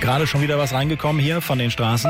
Gerade schon wieder was reingekommen hier von den Straßen.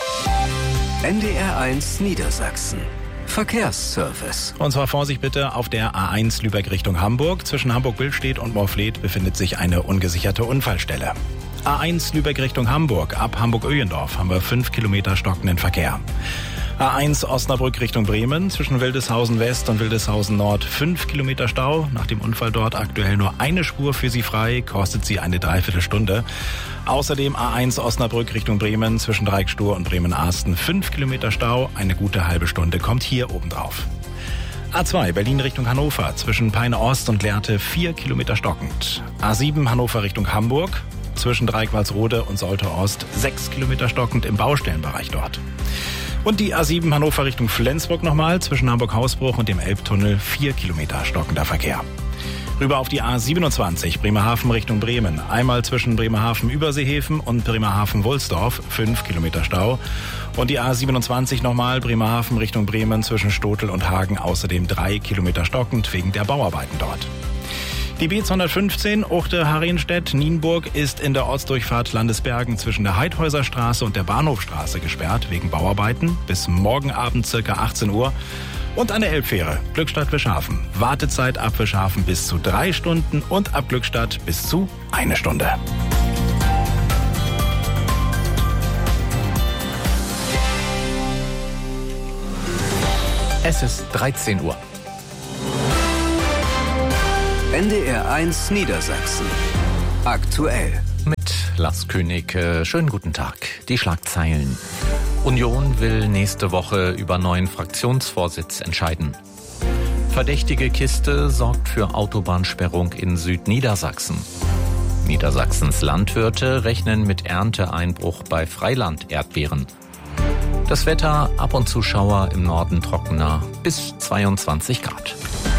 NDR1 Niedersachsen. Verkehrsservice. Und zwar Vorsicht bitte auf der A1 Lübeck Richtung Hamburg. Zwischen Hamburg-Billstedt und Morfleet befindet sich eine ungesicherte Unfallstelle. A1 Lübeck Richtung Hamburg. Ab Hamburg-Öhlendorf haben wir 5 Kilometer stockenden Verkehr. A1 Osnabrück Richtung Bremen. Zwischen Wildeshausen West und Wildeshausen Nord 5 Kilometer Stau. Nach dem Unfall dort aktuell nur eine Spur für Sie frei. Kostet Sie eine Dreiviertelstunde. Außerdem A1 Osnabrück Richtung Bremen. Zwischen Dreieckstur und Bremen-Arsten 5 Kilometer Stau. Eine gute halbe Stunde kommt hier obendrauf. A2 Berlin Richtung Hannover. Zwischen Peine Ost und Lehrte 4 Kilometer stockend. A7 Hannover Richtung Hamburg. Zwischen Dreikwalsrode und Soltau Ost 6 Kilometer stockend im Baustellenbereich dort. Und die A7 Hannover Richtung Flensburg nochmal. Zwischen Hamburg-Hausbruch und dem Elbtunnel 4 Kilometer stockender Verkehr. Rüber auf die A27 Bremerhaven Richtung Bremen. Einmal zwischen Bremerhaven-Überseehäfen und Bremerhaven-Wulsdorf 5 Kilometer Stau. Und die A27 nochmal Bremerhaven Richtung Bremen zwischen Stotel und Hagen außerdem 3 Kilometer stockend wegen der Bauarbeiten dort. Die B215 Uchte-Harienstedt-Nienburg ist in der Ortsdurchfahrt Landesbergen zwischen der Heidhäuserstraße und der Bahnhofstraße gesperrt wegen Bauarbeiten bis morgen Abend ca. 18 Uhr. Und eine Elbfähre, Glückstadt-Wischhafen. Wartezeit ab Wischhafen bis zu 3 Stunden und ab Glückstadt bis zu 1 Stunde. Es ist 13 Uhr. NDR1 Niedersachsen. Aktuell. Mit Lars König. Schönen guten Tag. Die Schlagzeilen. Union will nächste Woche über neuen Fraktionsvorsitz entscheiden. Verdächtige Kiste sorgt für Autobahnsperrung in Südniedersachsen. Niedersachsens Landwirte rechnen mit Ernteeinbruch bei Freiland-Erdbeeren. Das Wetter, ab und zu Schauer, im Norden trockener, bis 22 Grad.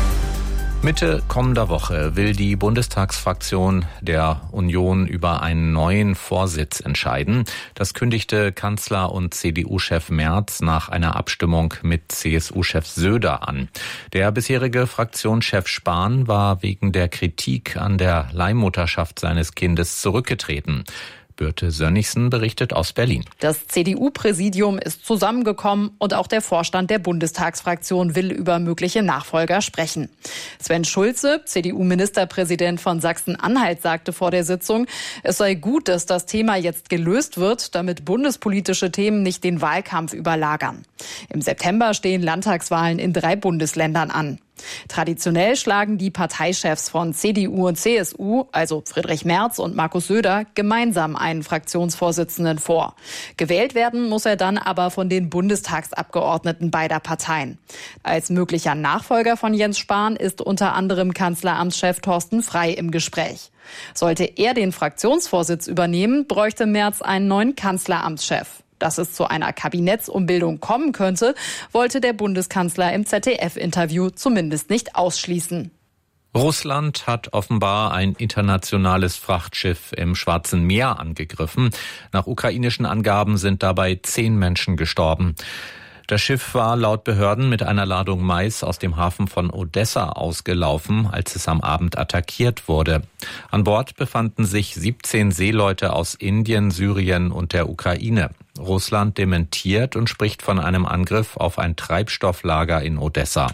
Mitte kommender Woche will die Bundestagsfraktion der Union über einen neuen Vorsitz entscheiden. Das kündigte Kanzler- und CDU-Chef Merz nach einer Abstimmung mit CSU-Chef Söder an. Der bisherige Fraktionschef Spahn war wegen der Kritik an der Leihmutterschaft seines Kindes zurückgetreten. Birte Sönnigsen berichtet aus Berlin. Das CDU-Präsidium ist zusammengekommen und auch der Vorstand der Bundestagsfraktion will über mögliche Nachfolger sprechen. Sven Schulze, CDU-Ministerpräsident von Sachsen-Anhalt, sagte vor der Sitzung, es sei gut, dass das Thema jetzt gelöst wird, damit bundespolitische Themen nicht den Wahlkampf überlagern. Im September stehen Landtagswahlen in 3 Bundesländern an. Traditionell schlagen die Parteichefs von CDU und CSU, also Friedrich Merz und Markus Söder, gemeinsam einen Fraktionsvorsitzenden vor. Gewählt werden muss er dann aber von den Bundestagsabgeordneten beider Parteien. Als möglicher Nachfolger von Jens Spahn ist unter anderem Kanzleramtschef Thorsten Frey im Gespräch. Sollte er den Fraktionsvorsitz übernehmen, bräuchte Merz einen neuen Kanzleramtschef. Dass es zu einer Kabinettsumbildung kommen könnte, wollte der Bundeskanzler im ZDF-Interview zumindest nicht ausschließen. Russland hat offenbar ein internationales Frachtschiff im Schwarzen Meer angegriffen. Nach ukrainischen Angaben sind dabei 10 Menschen gestorben. Das Schiff war laut Behörden mit einer Ladung Mais aus dem Hafen von Odessa ausgelaufen, als es am Abend attackiert wurde. An Bord befanden sich 17 Seeleute aus Indien, Syrien und der Ukraine. Russland dementiert und spricht von einem Angriff auf ein Treibstofflager in Odessa.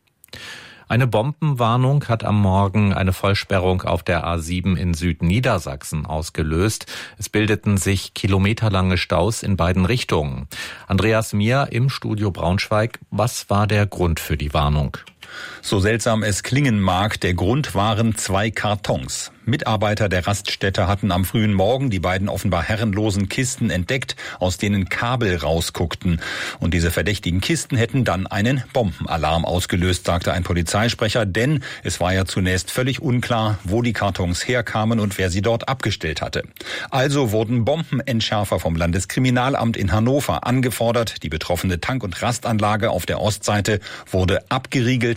Eine Bombenwarnung hat am Morgen eine Vollsperrung auf der A7 in Südniedersachsen ausgelöst. Es bildeten sich kilometerlange Staus in beiden Richtungen. Andreas Mier im Studio Braunschweig. Was war der Grund für die Warnung? So seltsam es klingen mag, der Grund waren 2 Kartons. Mitarbeiter der Raststätte hatten am frühen Morgen die beiden offenbar herrenlosen Kisten entdeckt, aus denen Kabel rausguckten. Und diese verdächtigen Kisten hätten dann einen Bombenalarm ausgelöst, sagte ein Polizeisprecher, denn es war ja zunächst völlig unklar, wo die Kartons herkamen und wer sie dort abgestellt hatte. Also wurden Bombenentschärfer vom Landeskriminalamt in Hannover angefordert. Die betroffene Tank- und Rastanlage auf der Ostseite wurde abgeriegelt.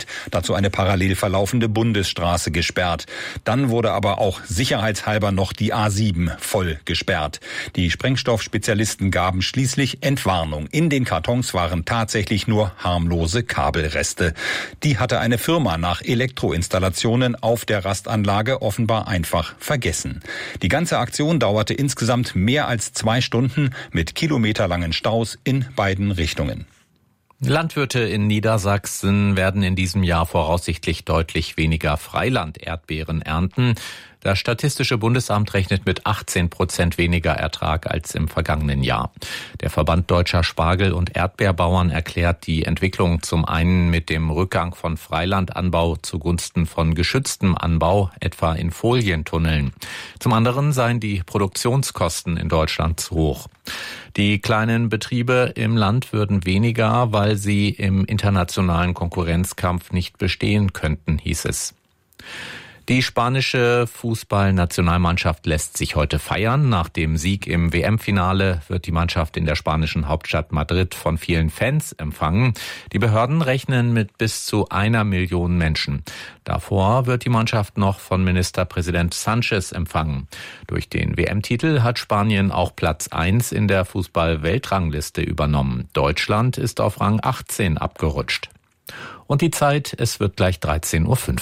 Dazu eine parallel verlaufende Bundesstraße gesperrt. Dann wurde aber auch sicherheitshalber noch die A7 voll gesperrt. Die Sprengstoffspezialisten gaben schließlich Entwarnung. In den Kartons waren tatsächlich nur harmlose Kabelreste. Die hatte eine Firma nach Elektroinstallationen auf der Rastanlage offenbar einfach vergessen. Die ganze Aktion dauerte insgesamt mehr als 2 Stunden mit kilometerlangen Staus in beiden Richtungen. Landwirte in Niedersachsen werden in diesem Jahr voraussichtlich deutlich weniger Freiland-Erdbeeren ernten. Das Statistische Bundesamt rechnet mit 18% weniger Ertrag als im vergangenen Jahr. Der Verband Deutscher Spargel- und Erdbeerbauern erklärt die Entwicklung zum einen mit dem Rückgang von Freilandanbau zugunsten von geschütztem Anbau, etwa in Folientunneln. Zum anderen seien die Produktionskosten in Deutschland zu hoch. Die kleinen Betriebe im Land würden weniger, weil sie im internationalen Konkurrenzkampf nicht bestehen könnten, hieß es. Die spanische Fußballnationalmannschaft lässt sich heute feiern. Nach dem Sieg im WM-Finale wird die Mannschaft in der spanischen Hauptstadt Madrid von vielen Fans empfangen. Die Behörden rechnen mit bis zu 1 Million Menschen. Davor wird die Mannschaft noch von Ministerpräsident Sánchez empfangen. Durch den WM-Titel hat Spanien auch Platz 1 in der Fußball-Weltrangliste übernommen. Deutschland ist auf Rang 18 abgerutscht. Und die Zeit, es wird gleich 13:05 Uhr.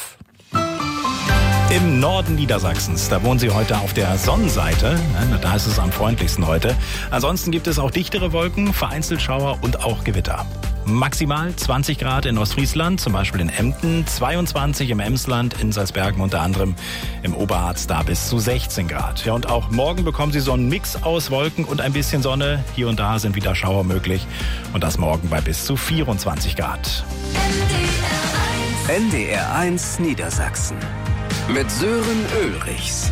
Im Norden Niedersachsens, da wohnen Sie heute auf der Sonnenseite, da ist es am freundlichsten heute. Ansonsten gibt es auch dichtere Wolken, vereinzelt Schauer und auch Gewitter. Maximal 20 Grad in Ostfriesland, zum Beispiel in Emden, 22 im Emsland, in Salzbergen unter anderem, im Oberharz da bis zu 16 Grad. Ja, und auch morgen bekommen Sie so einen Mix aus Wolken und ein bisschen Sonne. Hier und da sind wieder Schauer möglich und das morgen bei bis zu 24 Grad. NDR1 Niedersachsen mit Sören Ulrichs.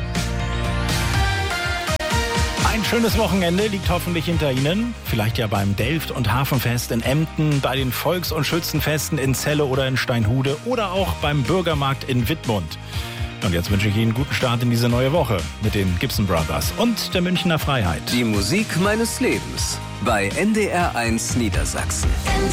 Ein schönes Wochenende liegt hoffentlich hinter Ihnen. Vielleicht ja beim Delft- und Hafenfest in Emden, bei den Volks- und Schützenfesten in Celle oder in Steinhude oder auch beim Bürgermarkt in Wittmund. Und jetzt wünsche ich Ihnen einen guten Start in diese neue Woche mit den Gibson Brothers und der Münchner Freiheit. Die Musik meines Lebens bei NDR1 Niedersachsen.